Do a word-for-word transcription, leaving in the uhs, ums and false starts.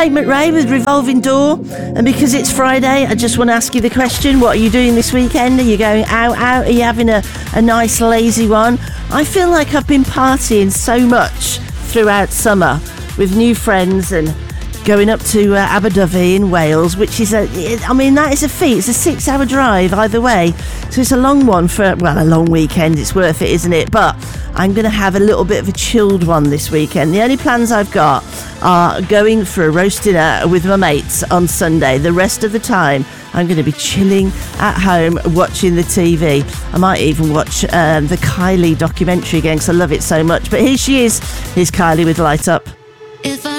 Kate McRae with Revolving Door, and because it's Friday, I just want to ask you the question: what are you doing this weekend? Are you going out? Out? Are you having a, a nice lazy one? I feel like I've been partying so much throughout summer with new friends and going up to uh, Aberdyfi in Wales, which is a, it, I mean, that is a feat. It's a six-hour drive either way, so it's a long one for, well, a long weekend. It's worth it, isn't it? But I'm going to have a little bit of a chilled one this weekend. The only plans I've got are going for a roast dinner with my mates on Sunday. The rest of the time, I'm going to be chilling at home, watching the T V. I might even watch um, the Kylie documentary again because I love it so much. But here she is. Here's Kylie with Light Up.